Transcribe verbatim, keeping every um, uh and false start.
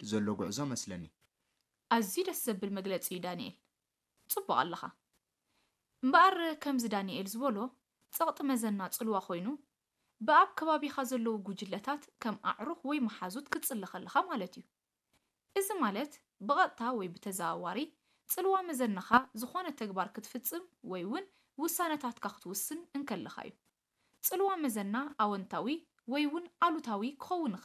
ዘሎ ጉዕዞ መስለኒ أزيد السبب مجلس دانيال صبوا الله እምበኣር ከምዚ ዳንኤል ዝበሎ ፀቕጢ መዘናት ጽልዋ ኮይኑ ብኣብ ከባቢ ኸዘለዉ ጉጅለታት ከም ኣዕሩኽ ወይ መሓዙት ክትጽሊ ኸለኻ ማለት እዩ እዚ ማለት ብቐጥታ ወይ ብተዘዋዋሪ ጽልዋ መዘናኻ ዝኾነ ተግባር ክትፍጽም ወይ እውን ውሳነታትካ ክትውስን እንከለኻ እዩ ጽልዋ መዘና ኣወንታዊ ወይ እውን ኣሉታዊ ክኸውን